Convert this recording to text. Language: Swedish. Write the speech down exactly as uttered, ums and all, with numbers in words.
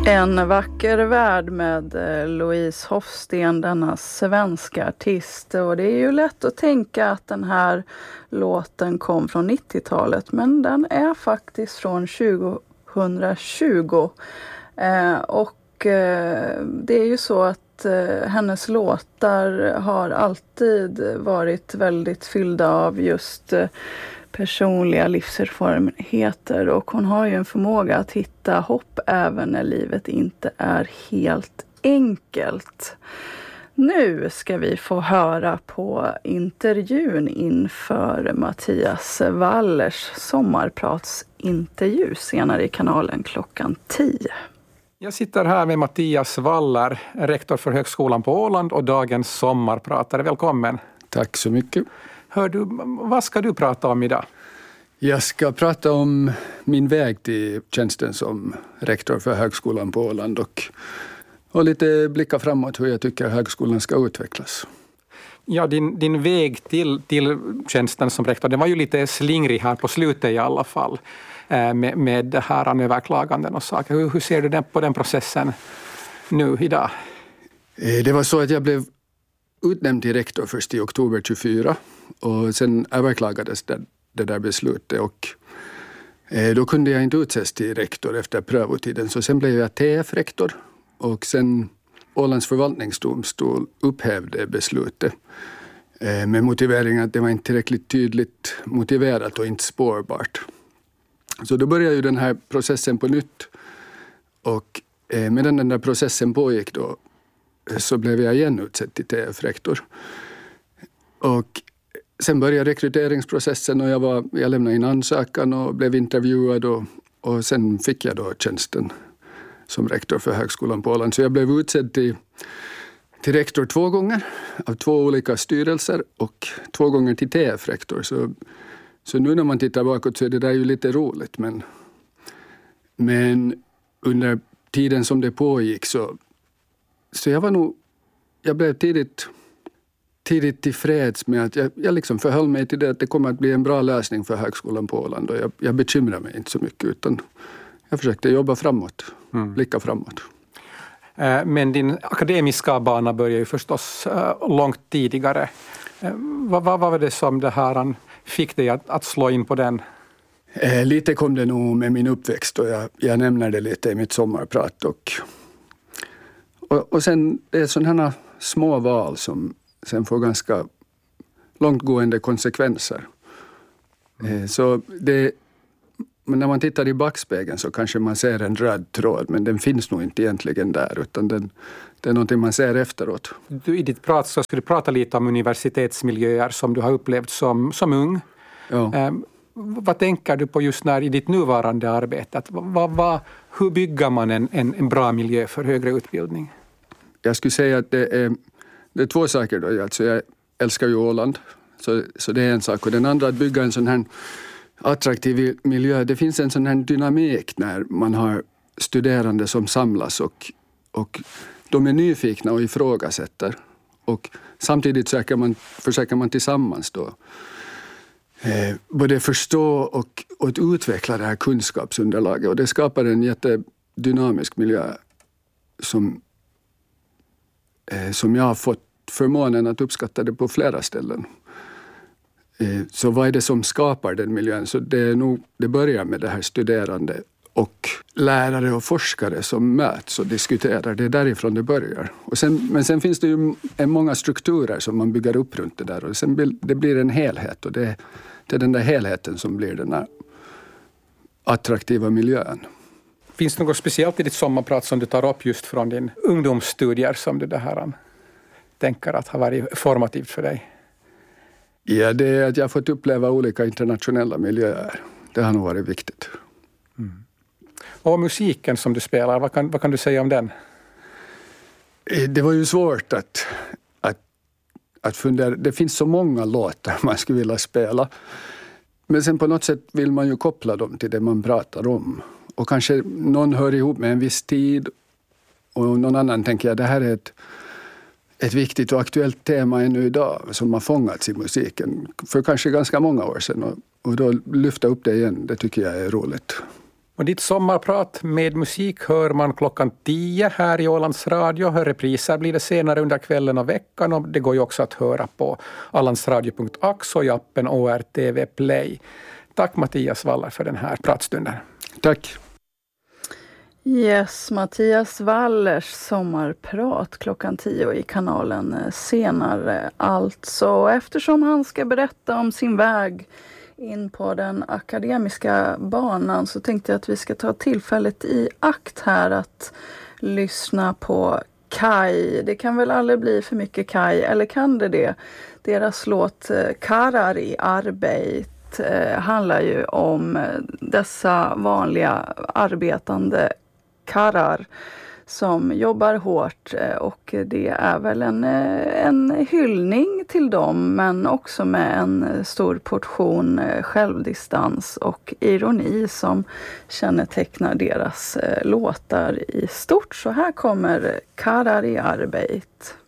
En vacker värld med Louise Hofsten, denna svenska artist. Och det är ju lätt att tänka att den här låten kom från nittiotalet. Men den är faktiskt från tjugohundratjugo. Eh, och eh, det är ju så att eh, hennes låtar har alltid varit väldigt fyllda av just eh, personliga livserfarenheter, och hon har ju en förmåga att hitta hopp även när livet inte är helt enkelt. Nu ska vi få höra på intervjun inför Mattias Wallers sommarpratsintervju senare i kanalen klockan tio. Jag sitter här med Mattias Waller, rektor för Högskolan på Åland och dagens sommarpratare. Välkommen. Tack så mycket. Hör du, vad ska du prata om idag? Jag ska prata om min väg till tjänsten som rektor för Högskolan på Åland och, och lite blicka framåt hur jag tycker högskolan ska utvecklas. Ja, din, din väg till, till tjänsten som rektor, den var ju lite slingrig här på slutet i alla fall eh, med, med det här överklaganden och saker. Hur, hur ser du den, på den processen nu idag? Det var så att jag blev utnämnd till rektor först i oktober tjugofyra och sen överklagades det, det där beslutet och eh, då kunde jag inte utses till rektor efter prövotiden, så sen blev jag T F-rektor och sen Ålands förvaltningsdomstol upphävde beslutet eh, med motiveringen att det var inte tillräckligt tydligt motiverat och inte spårbart. Så då började ju den här processen på nytt och eh, medan den där processen pågick då så blev jag igen utsedd till T F-rektor. Och sen började rekryteringsprocessen och jag, var, jag lämnade in ansökan och blev intervjuad och, och sen fick jag då tjänsten som rektor för Högskolan på Åland. Så jag blev utsedd till, till rektor två gånger av två olika styrelser och två gånger till T F-rektor. Så, så nu när man tittar bakåt så är det där ju lite roligt. Men, men under tiden som det pågick så Så jag var nog, jag blev tidigt, tidigt tillfreds med att jag, jag liksom förhöll mig till det att det kommer att bli en bra lösning för Högskolan på Åland. Och jag, jag bekymrar mig inte så mycket utan jag försökte jobba framåt, mm. blicka framåt. Men din akademiska bana började ju förstås långt tidigare. Vad, vad var det som det här fick dig att, att slå in på den? Lite kom det nog med min uppväxt och jag, jag nämner det lite i mitt sommarprat och Och, och sen det är sådana här små val som sen får ganska långtgående konsekvenser. Mm. Så det, men när man tittar i backspegeln så kanske man ser en röd tråd, men den finns nog inte egentligen där, utan den, det är någonting man ser efteråt. Du, i ditt prat så ska du prata lite om universitetsmiljöer som du har upplevt som, som ung. Ja. Eh, vad tänker du på just när i ditt nuvarande arbete? Att, vad, vad, hur bygger man en, en, en bra miljö för högre utbildning? Jag skulle säga att det är, det är två saker då. Alltså jag älskar ju Åland, så, så det är en sak. Och den andra att bygga en sån här attraktiv miljö. Det finns en sån här dynamik när man har studerande som samlas och, och de är nyfikna och ifrågasätter. Och samtidigt försöker man, försöker man tillsammans då eh, både förstå och, och utveckla det här kunskapsunderlaget. Och det skapar en jättedynamisk miljö som som jag har fått förmånen att uppskatta det på flera ställen. Så vad är det som skapar den miljön? Så det, är nog, det börjar med det här studerande och lärare och forskare som möts och diskuterar. Det är därifrån det börjar. Och sen, men sen finns det ju en många strukturer som man bygger upp runt det där. Och sen det blir en helhet och det, det är den där helheten som blir den här attraktiva miljön. Finns det något speciellt i ditt sommarprat som du tar upp just från din ungdomsstudier som du det här tänker att har varit formativt för dig? Ja, det är att jag har fått uppleva olika internationella miljöer. Det har nog varit viktigt. Mm. Och musiken som du spelar, vad kan, vad kan du säga om den? Det var ju svårt att, att, att fundera. Det finns så många låtar man skulle vilja spela. Men sen på något sätt vill man ju koppla dem till det man pratar om. Och kanske någon hör ihop med en viss tid och någon annan tänker jag det här är ett, ett viktigt och aktuellt tema ännu idag som har fångats i musiken för kanske ganska många år sedan och, och då lyfta upp det igen, det tycker jag är roligt. Och ditt sommarprat med musik hör man klockan tio här i Ålands Radio. Repriser blir det senare under kvällen och veckan, och det går ju också att höra på ålandsradio punkt ax och i appen O R T V Play. Tack Mattias Waller för den här pratstunden. Tack. Yes, Mattias Wallers sommarprat klockan tio i kanalen senare. Alltså, eftersom han ska berätta om sin väg in på den akademiska banan, så tänkte jag att vi ska ta tillfället i akt här att lyssna på Kaj. Det kan väl aldrig bli för mycket Kaj, eller kan det det? Deras låt Karar i arbeit eh, handlar ju om dessa vanliga arbetande karrar som jobbar hårt, och det är väl en, en hyllning till dem, men också med en stor portion självdistans och ironi som kännetecknar deras låtar i stort. Så här kommer Karar i arbeit.